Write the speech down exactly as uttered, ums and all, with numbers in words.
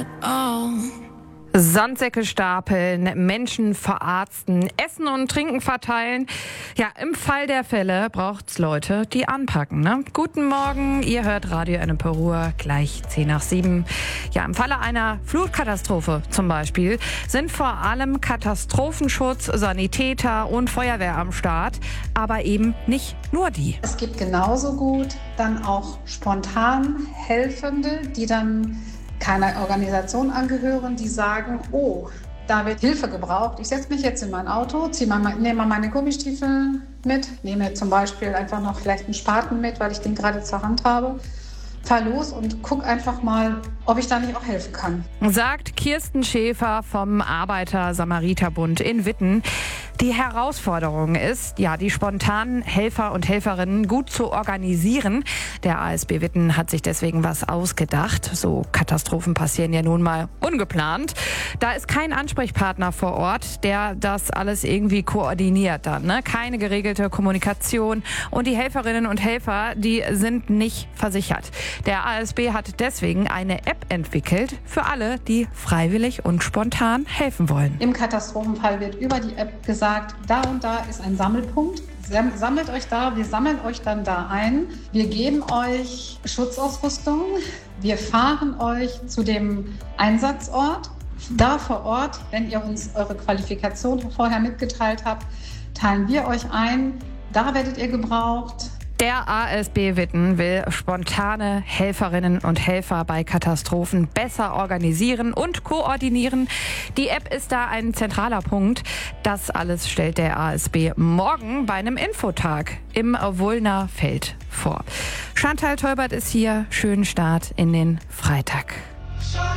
at all. Sandsäcke stapeln, Menschen verarzten, Essen und Trinken verteilen. Ja, im Fall der Fälle braucht's Leute, die anpacken. Ne? Guten Morgen, ihr hört Radio Ennepe Ruhr, gleich zehn nach sieben. Ja, im Falle einer Flutkatastrophe zum Beispiel sind vor allem Katastrophenschutz, Sanitäter und Feuerwehr am Start, aber eben nicht nur die. Es gibt genauso gut dann auch spontan Helfende, die dann keiner Organisation angehören, die sagen, oh, da wird Hilfe gebraucht. Ich setze mich jetzt in mein Auto, ziehe mal, nehme mal meine Gummistiefel mit, nehme zum Beispiel einfach noch vielleicht einen Spaten mit, weil ich den gerade zur Hand habe. Fahr los und guck einfach mal, ob ich da nicht auch helfen kann. Sagt Kirsten Schäfer vom Arbeiter-Samariter-Bund in Witten. Die Herausforderung ist, ja, die spontanen Helfer und Helferinnen gut zu organisieren. Der A S B Witten hat sich deswegen was ausgedacht. So Katastrophen passieren ja nun mal ungeplant. Da ist kein Ansprechpartner vor Ort, der das alles irgendwie koordiniert dann, ne? Keine geregelte Kommunikation. Und die Helferinnen und Helfer, die sind nicht versichert. Der A S B hat deswegen eine App entwickelt für alle, die freiwillig und spontan helfen wollen. Im Katastrophenfall wird über die App gesagt, da und da ist ein Sammelpunkt. Sammelt euch da, wir sammeln euch dann da ein. Wir geben euch Schutzausrüstung. Wir fahren euch zu dem Einsatzort. Da vor Ort, wenn ihr uns eure Qualifikation vorher mitgeteilt habt, teilen wir euch ein. Da werdet ihr gebraucht. Der A S B Witten will spontane Helferinnen und Helfer bei Katastrophen besser organisieren und koordinieren. Die App ist da ein zentraler Punkt. Das alles stellt der A S B morgen bei einem Infotag im Wulner Feld vor. Chantal Tolbert ist hier. Schönen Start in den Freitag.